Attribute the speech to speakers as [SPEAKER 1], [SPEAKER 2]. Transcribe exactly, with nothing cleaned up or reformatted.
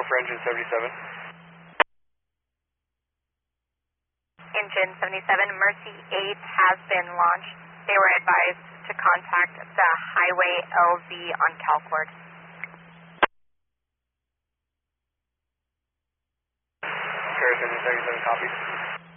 [SPEAKER 1] for engine seventy-seven.
[SPEAKER 2] Engine seventy-seven, Mercy eight has been launched. They were advised to contact the Highway L Z on CalCord.
[SPEAKER 1] Paris engine seventy-seven, copy.